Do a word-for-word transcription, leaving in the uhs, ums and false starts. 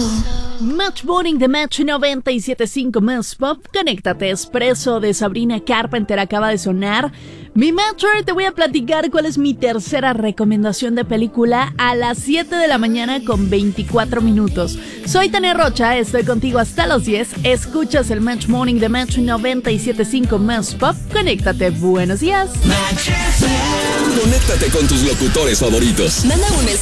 Match Morning de Match noventa y siete punto cinco más Pop. Conéctate, Expreso de Sabrina Carpenter acaba de sonar. Mi Matcher, te voy a platicar cuál es mi tercera recomendación de película a las siete de la mañana con veinticuatro minutos. Soy Tania Rocha, estoy contigo hasta los diez. Escuchas el Match Morning de Match noventa y siete punto cinco más Pop. Conéctate, buenos días. Conéctate con tus locutores favoritos. Manda un